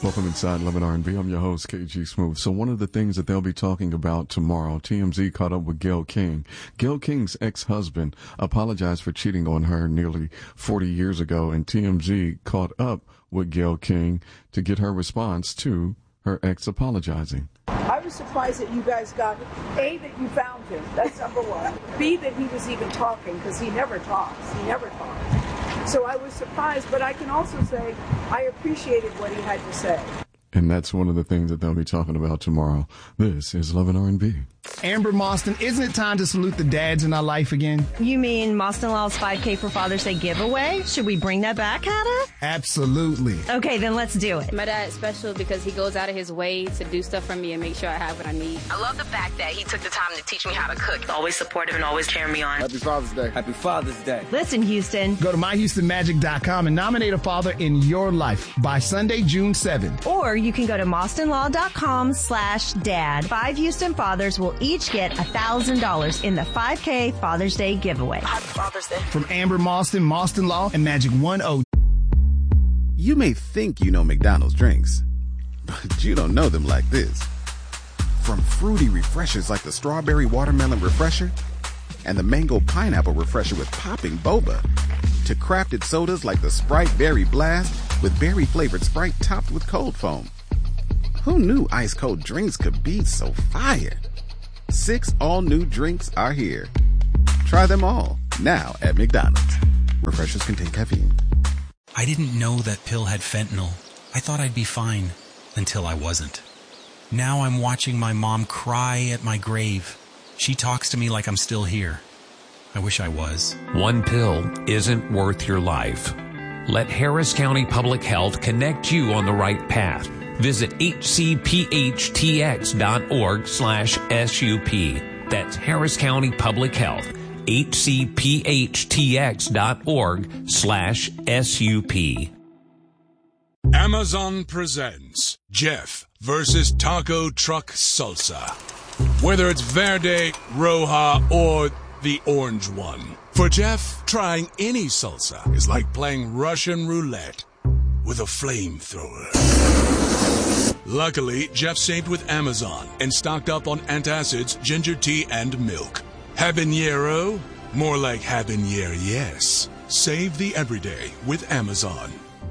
Welcome inside Love and R&B. I'm your host, KG Smooth. So one of the things that they'll be talking about tomorrow, TMZ caught up with Gayle King. Gayle King's ex-husband apologized for cheating on her nearly 40 years ago, and TMZ caught up with Gayle King to get her response to her ex apologizing. I was surprised that you guys got, A, that you found him. That's number one. B, that he was even talking, because he never talks. He never talks. So I was surprised, but I can also say I appreciated what he had to say. And that's one of the things that they'll be talking about tomorrow. This is Love and R&B. Amber Mostyn, isn't it time to salute the dads in our life again? You mean Mostyn Law's 5K for Father's Day giveaway? Should we bring that back, Hannah? Absolutely. Okay, then let's do it. My dad's special because he goes out of his way to do stuff for me and make sure I have what I need. I love the fact that he took the time to teach me how to cook. Always supportive and always cheering me on. Happy Father's Day. Happy Father's Day. Listen, Houston. Go to myhoustonmagic.com and nominate a father in your life by Sunday, June 7th. Or you can go to MostynLaw.com/dad. 5 Houston fathers will each get $1,000 in the 5K Father's Day giveaway. Happy Father's Day. From Amber Mostyn, Mostyn Law, and Magic 10. You may think you know McDonald's drinks, but you don't know them like this. From fruity refreshers like the Strawberry Watermelon Refresher and the Mango Pineapple Refresher with popping boba, to crafted sodas like the Sprite Berry Blast with berry-flavored Sprite topped with cold foam. Who knew ice-cold drinks could be so fire? 6 all-new drinks are here. Try them all, now at McDonald's. Refreshers contain caffeine. I didn't know that pill had fentanyl. I thought I'd be fine, until I wasn't. Now I'm watching my mom cry at my grave. She talks to me like I'm still here. I wish I was. One pill isn't worth your life. Let Harris County Public Health connect you on the right path. Visit hcphtx.org/SUP. That's Harris County Public Health. hcphtx.org/SUP. Amazon presents Jeff versus Taco Truck Salsa. Whether it's Verde, Roja, or the orange one. For Jeff, trying any salsa is like playing Russian roulette with a flamethrower. Luckily, Jeff saved with Amazon and stocked up on antacids, ginger tea, and milk. Habanero? More like habanero, yes. Save the everyday with Amazon.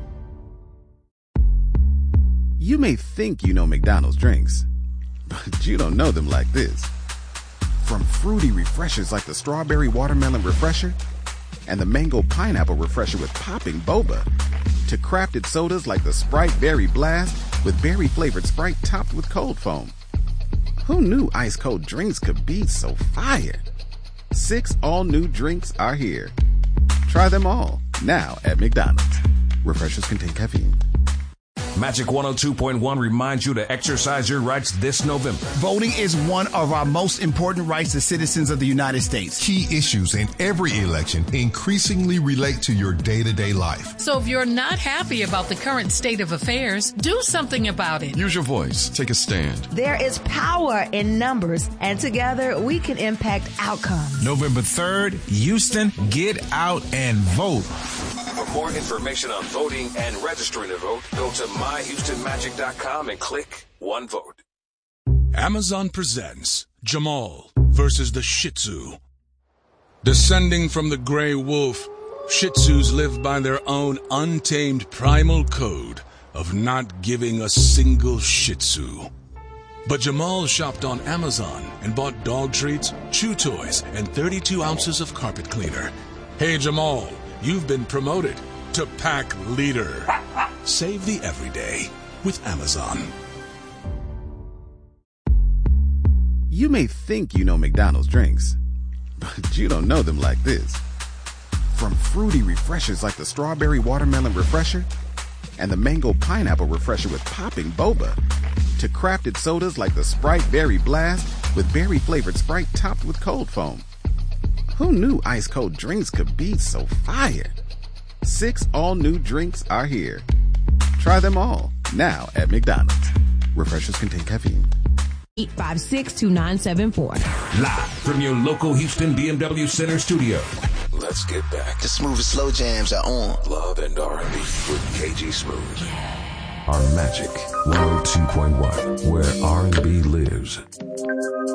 You may think you know McDonald's drinks, but you don't know them like this. From fruity refreshers like the Strawberry Watermelon Refresher and the Mango Pineapple Refresher with popping boba, to crafted sodas like the Sprite Berry Blast with berry-flavored Sprite topped with cold foam. Who knew ice-cold drinks could be so fire? 6 all-new drinks are here. Try them all, now at McDonald's. Refreshers contain caffeine. Magic 102.1 reminds you to exercise your rights this November. Voting is one of our most important rights as citizens of the United States. Key issues in every election increasingly relate to your day-to-day life. So if you're not happy about the current state of affairs, do something about it. Use your voice. Take a stand. There is power in numbers, and together we can impact outcomes. November 3rd, Houston, get out and vote. For more information on voting and registering to vote, go to myhoustonmagic.com and click One Vote. Amazon presents Jamal versus the Shih Tzu. Descending from the gray wolf, Shih Tzus live by their own untamed primal code of not giving a single Shih Tzu. But Jamal shopped on Amazon and bought dog treats, chew toys, and 32 ounces of carpet cleaner. Hey Jamal, you've been promoted to pack leader. Save the everyday with Amazon. You may think you know McDonald's drinks, but you don't know them like this. From fruity refreshers like the Strawberry Watermelon Refresher and the Mango Pineapple Refresher with popping boba, to crafted sodas like the Sprite Berry Blast with berry-flavored Sprite topped with cold foam. Who knew ice-cold drinks could be so fire? 6 all-new drinks are here. Try them all, now at McDonald's. Refreshers contain caffeine. 856-2974. Live from your local Houston BMW Center studio. Let's get back. The smooth and slow jams are on. Love and R&B with KG Smooth. Yeah. are Magic 102.1, where R&B lives.